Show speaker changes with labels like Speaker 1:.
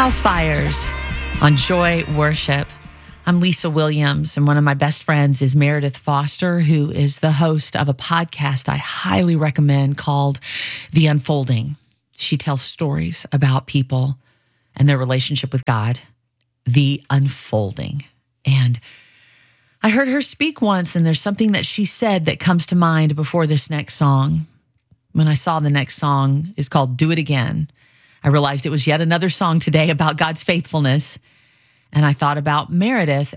Speaker 1: House Fires on Joy Worship. I'm Lisa Williams, and one of my best friends is Meredith Foster, who is the host of a podcast I highly recommend called The Unfolding. She tells stories about people and their relationship with God, The Unfolding. And I heard her speak once, and there's something that she said that comes to mind before this next song. When I saw the next song is called Do It Again, I realized it was yet another song today about God's faithfulness. And I thought about Meredith